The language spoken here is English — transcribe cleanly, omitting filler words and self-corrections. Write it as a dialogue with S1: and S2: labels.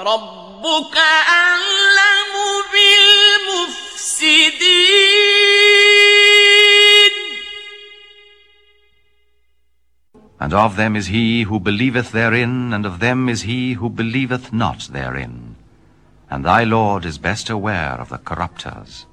S1: وربك أعلم بالمفسدين.
S2: And of them is he who believeth therein, and of them is he who believeth not therein. And thy Lord is best aware of the corrupters.